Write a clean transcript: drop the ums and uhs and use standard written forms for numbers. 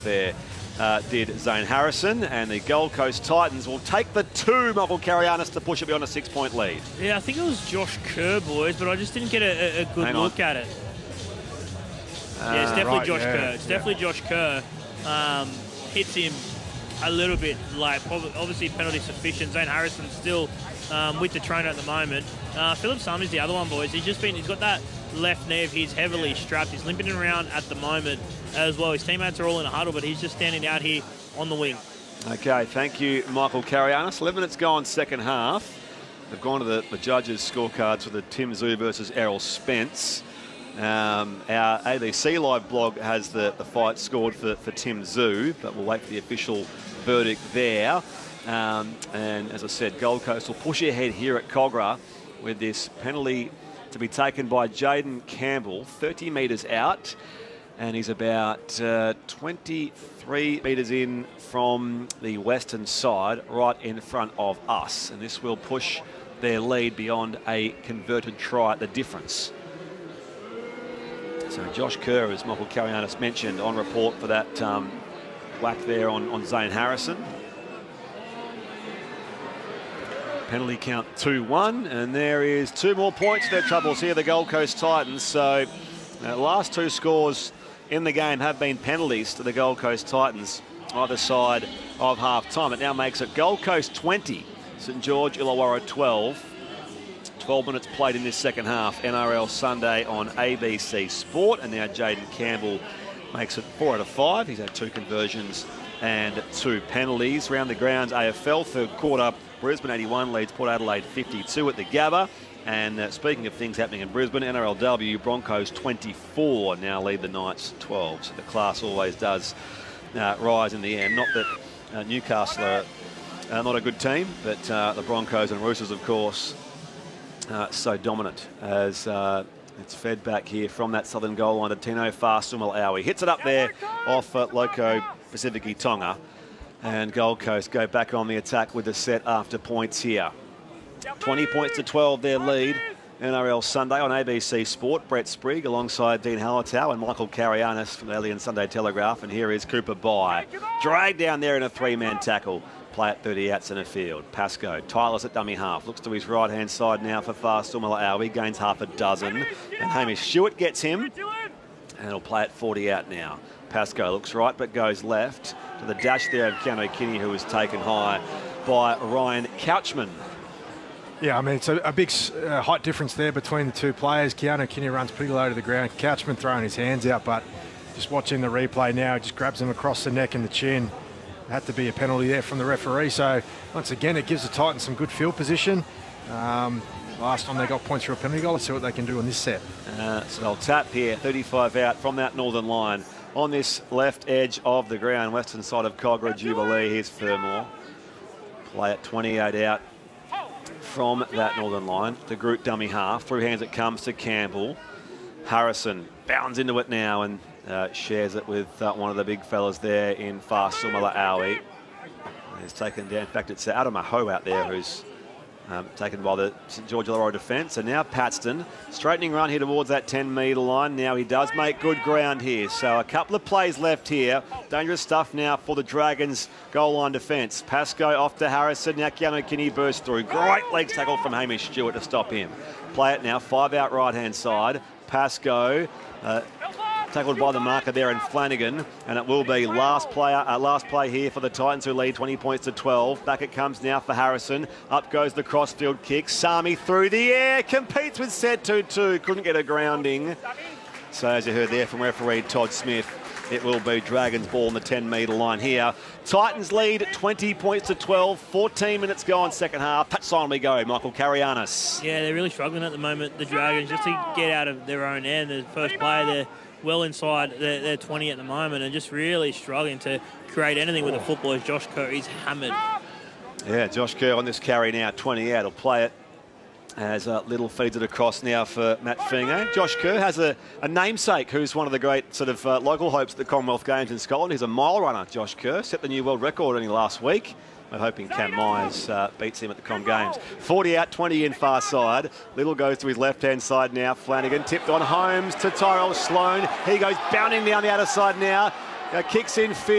there did Zane Harrison, and the Gold Coast Titans will take the 2, Michael Carianis, to push it beyond a 6-point lead. Yeah, I think it was Josh Kerr, boys, but I just didn't get a good look at it. Yeah, it's definitely Josh Kerr. It's definitely Josh Kerr. Hits him a little bit late. Obviously, penalty sufficient. Zane Harrison still with the trainer at the moment. Philip Summers, the other one, boys. He's got that left knee of his heavily strapped. He's limping around at the moment as well. His teammates are all in a huddle, but he's just standing out here on the wing. Okay, thank you, Michael Carianis. 11 minutes gone, second half. They've gone to the judges' scorecards for the Tim Zoo versus Errol Spence. Our ABC Live blog has the fight scored for Tim Zoo, but we'll wait for the official verdict there. And as I said, Gold Coast will push ahead here at Kogarah with this penalty to be taken by Jaden Campbell, 30 metres out. And he's about 23 metres in from the western side, right in front of us. And this will push their lead beyond a converted try at the difference. So Josh Kerr, as Michael Carianis mentioned, on report for that whack there on Zane Harrison. Penalty count 2-1, and there is 2 more points to their troubles here, the Gold Coast Titans. So last 2 scores in the game have been penalties to the Gold Coast Titans, either side of half-time. It now makes it Gold Coast 20, St George Illawarra 12. 12 minutes played in this second half. NRL Sunday on ABC Sport, and now Jaden Campbell makes it 4 out of 5. He's had 2 conversions and 2 penalties. Round the grounds, AFL third quarter, Brisbane 81 leads Port Adelaide 52 at the Gabba. And speaking of things happening in Brisbane, NRLW, Broncos 24 now lead the Knights 12. So the class always does rise in the end. Not that Newcastle are not a good team, but the Broncos and Roosters, of course, so dominant as it's fed back here from that southern goal line to Tino Fa'asuamaleaui. Hits it up there off Loco Pacifici Tonga. And Gold Coast go back on the attack with the set after points here. 20 points to 12 their lead. NRL Sunday on ABC Sport. Brett Sprigg alongside Dean Hallertau and Michael Carianis from the Alien Sunday Telegraph. And here is Cooper Bye. Dragged down there in a 3-man tackle. Play at 30 out centre field. Pascoe, tireless at dummy half. Looks to his right-hand side now for Fa'asuamaleaui. Gains half a dozen. And Hamish Stewart gets him. And he'll play at 40 out now. Pascoe looks right but goes left to the dash there of Keano Kinney, who was taken high by Ryan Couchman. Yeah, I mean, it's a big height difference there between the 2 players. Keano Kinney runs pretty low to the ground. Couchman throwing his hands out, but just watching the replay now, just grabs him across the neck and the chin. Had to be a penalty there from the referee. So once again, it gives the Titans some good field position. Last time they got points through a penalty goal. Let's see what they can do on this set. So they'll tap here, 35 out from that northern line. On this left edge of the ground, western side of Kogarah Jubilee, here's Fermor. Play at 28 out from that northern line. The group dummy half. Through hands it comes to Campbell. Harrison bounds into it now and shares it with one of the big fellas there in Fa'asuamaleaui. He's taken down. In fact, it's Adam Aho out there who's taken by the St George Illawarra defence. And now Paxton, straightening run here towards that 10-metre line. Now he does make good ground here. So a couple of plays left here. Dangerous stuff now for the Dragons' goal line defence. Pascoe off to Harrison. Now Keano Kinney bursts through. Great legs tackle from Hamish Stewart to stop him. Play it now, 5 out right-hand side. Pascoe tackled by the marker there in Flanagan, and it will be last play here for the Titans, who lead 20 points to 12. Back it comes now for Harrison. Up goes the crossfield kick. Sami through the air, competes with set 2-2, couldn't get a grounding. So as you heard there from referee Todd Smith, it will be Dragons ball on the 10-metre line here. Titans lead 20 points to 12. 14 minutes gone second half. Touch sign we go, Michael Carianis. Yeah, they're really struggling at the moment, the Dragons, just to get out of their own end. The first player, they're well inside their 20 at the moment and just really struggling to create anything with the football as Josh Kerr is hammered. Yeah, Josh Kerr on this carry now, 20 out. He'll play it as Little feeds it across now for Matt Fingo. Josh Kerr has a namesake who's one of the great sort of local hopes at the Commonwealth Games in Scotland. He's a mile runner, Josh Kerr. Set the new world record only last week. We're hoping Cam Myers beats him at the Com Games. 40 out, 20 in far side. Little goes to his left-hand side now. Flanagan tipped on Holmes to Tyrell Sloan. He goes bounding down the outer side now. Kicks in field.